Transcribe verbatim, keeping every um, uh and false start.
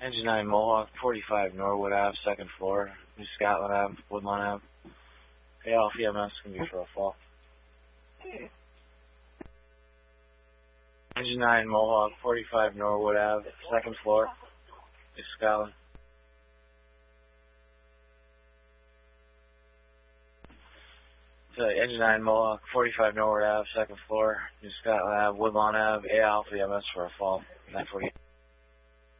Engine nine Mohawk, forty-five Norwood Ave, second floor, New Scotland Ave, Woodlawn Ave. A Alpha E M S can be for a fall. Engine nine Mohawk, forty-five Norwood Ave, second floor, New Scotland. So, Engine nine Mohawk, forty-five Norwood Ave, second floor, New Scotland Ave, Woodlawn Ave, A Alpha E M S for a fall, nine forty.